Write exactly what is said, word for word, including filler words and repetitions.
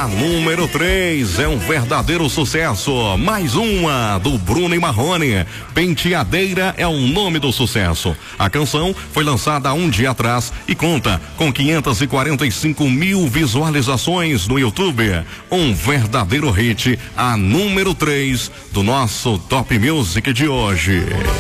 A número três é um verdadeiro sucesso. Mais uma do Bruno e Marrone. Penteadeira é o nome do sucesso. A canção foi lançada há um dia atrás e conta com quinhentas e quarenta e cinco mil visualizações no YouTube. Um verdadeiro hit. A número três do nosso Top Music de hoje.